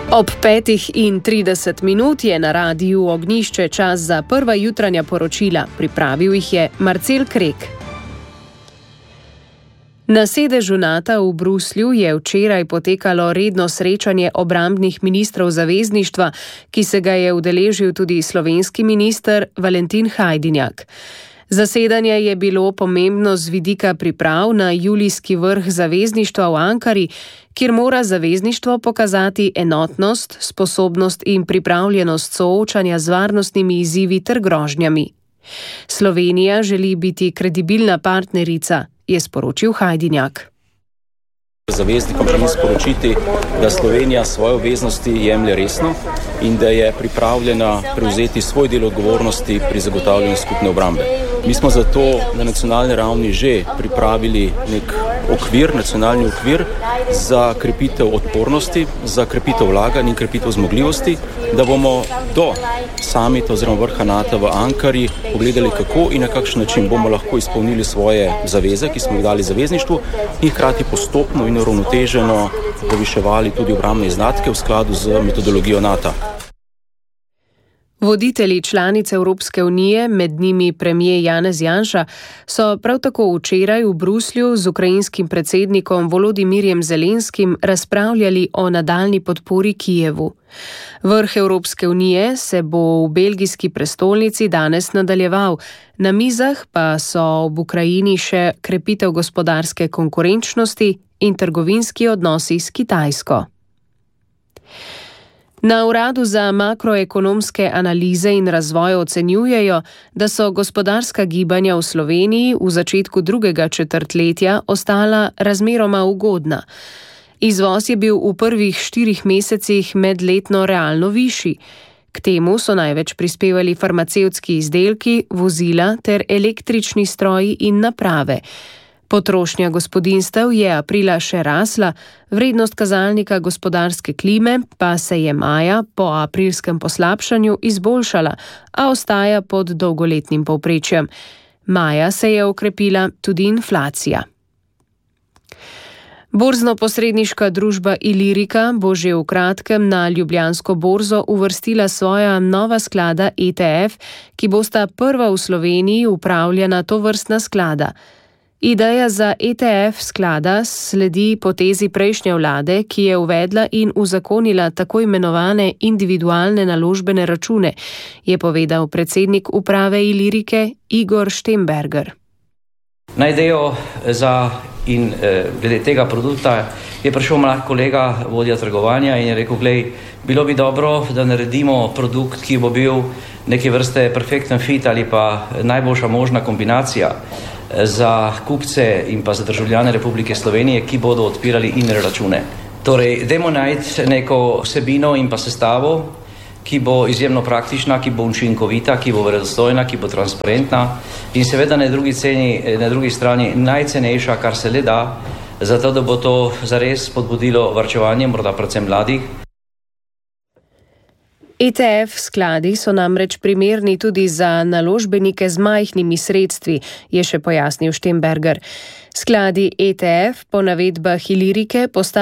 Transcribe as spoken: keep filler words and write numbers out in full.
Ob petih in trideset minut je na radiju Ognjišče čas za prva jutranja poročila. Pripravil jih je Marcel Krek. Na sedežu Nata v Bruslju je včeraj potekalo redno srečanje obrambnih ministrov zavezništva, ki se ga je udeležil tudi slovenski minister Valentin Hajdinjak. Zasedanje je bilo pomembno z vidika priprav na julijski vrh zavezništva v Ankari, kjer mora zavezništvo pokazati enotnost, sposobnost in pripravljenost soočanja z varnostnimi izzivi ter grožnjami. Slovenija želi biti kredibilna partnerica, je sporočil Hajdinjak. Zaveznikom želim sporočiti, da Slovenija svoje obveznosti jemlje resno in da je pripravljena prevzeti svoj del odgovornosti pri zagotavljanju skupne obrambe. Mi smo zato na nacionalni ravni že pripravili nek okvir, nacionalni okvir za krepitev odpornosti, za krepitev vlaganj in krepitev zmogljivosti, da bomo do samita oziroma vrha Nata v Ankari pogledali, kako in na kakšen način bomo lahko izpolnili svoje zaveze, ki smo jih dali zavezništvu, in hkrati postopno in uravnoteženo poviševali tudi obrambne izdatke v skladu z metodologijo Nata. Voditelji članic Evropske unije, med njimi premier Janez Janša, so prav tako včeraj v Bruslju z ukrajinskim predsednikom Volodimirjem Zelenskim razpravljali o nadaljnji podpori Kijevu. Vrh Evropske unije se bo v belgijski prestolnici danes nadaljeval, na mizah pa so ob Ukrajini še krepitev gospodarske konkurenčnosti in trgovinski odnosi s Kitajsko. Na Uradu za makroekonomske analize in razvoj ocenjujejo, da so gospodarska gibanja v Sloveniji v začetku drugega četrtletja ostala razmeroma ugodna. Izvoz je bil v prvih štirih mesecih medletno realno višji. K temu so največ prispevali farmacevtski izdelki, vozila ter električni stroji in naprave. Potrošnja gospodinjstev je aprila še rasla, vrednost kazalnika gospodarske klime pa se je maja po aprilskem poslabšanju izboljšala, a ostaja pod dolgoletnim povprečjem. Maja se je okrepila tudi inflacija. Borzno-posredniška družba Ilirika bo že v kratkem na Ljubljansko borzo uvrstila svoja nova sklada E T F, ki bosta prva v Sloveniji upravljana tovrstna sklada. Ideja za E T F sklada sledi potezi prejšnje vlade, ki je uvedla in uzakonila tako imenovane individualne naložbene račune, je povedal predsednik uprave Ilirike Igor Štemberger. Na idejo za in eh, glede tega produkta je prišel mlad kolega, vodja trgovanja, in je rekel, glej, bilo bi dobro, da naredimo produkt, ki bo bil neke vrste perfekten fit ali pa najboljša možna kombinacija za kupce in pa za državljane Republike Slovenije, ki bodo odpirali in račune. Torej, dajmo najti neko vsebino in pa sestavo, ki bo izjemno praktična, ki bo učinkovita, ki bo verodostojna, ki bo transparentna in seveda na drugi ceni, na drugi strani najcenejša, kar se le da, zato da bo to zares spodbudilo varčevanje, morda predvsem mladih. E T F skladi so namreč primerni tudi za naložbenike z majhnimi sredstvi, je še pojasnil Štemberger. Skladi E T F po navedbah Ilirike postavljajo